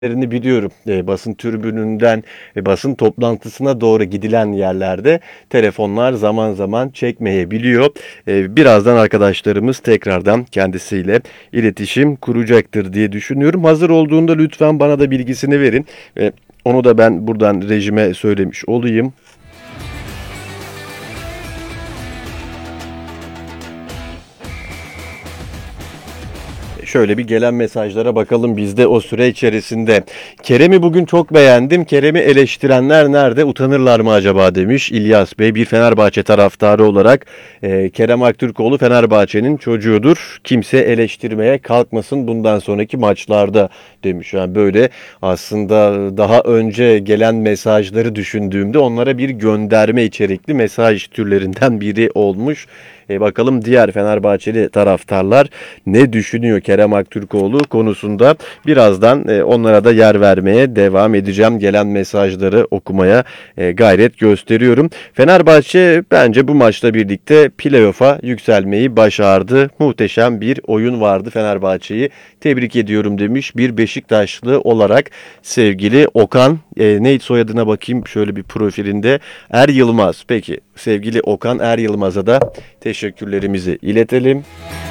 biliyorum. Basın tribününden basın toplantısına doğru gidilen yerlerde telefonlar zaman zaman çekmeyebiliyor. Birazdan arkadaşlarımız tekrardan kendisiyle iletişim kuracaktır diye düşünüyorum. Hazır olduğunda lütfen bana da bilgisini verin. Onu da ben buradan rejime söylemiş olayım. Şöyle bir gelen mesajlara bakalım biz de o süre içerisinde. Kerem'i bugün çok beğendim. Kerem'i eleştirenler nerede? Utanırlar mı acaba demiş İlyas Bey. Bir Fenerbahçe taraftarı olarak Kerem Aktürkoğlu Fenerbahçe'nin çocuğudur. Kimse eleştirmeye kalkmasın bundan sonraki maçlarda demiş. Yani böyle aslında daha önce gelen mesajları düşündüğümde onlara bir gönderme içerikli mesaj türlerinden biri olmuş. Bakalım diğer Fenerbahçeli taraftarlar ne düşünüyor Kerem Aktürkoğlu konusunda. Birazdan onlara da yer vermeye devam edeceğim. Gelen mesajları okumaya gayret gösteriyorum. Fenerbahçe bence bu maçla birlikte playoff'a yükselmeyi başardı. Muhteşem bir oyun vardı, Fenerbahçe'yi tebrik ediyorum demiş bir Beşiktaşlı olarak sevgili Okan. Neydi soyadına bakayım şöyle bir profilinde. Er Yılmaz. Peki sevgili Okan Er Yılmaz'a da teşekkürlerimizi iletelim.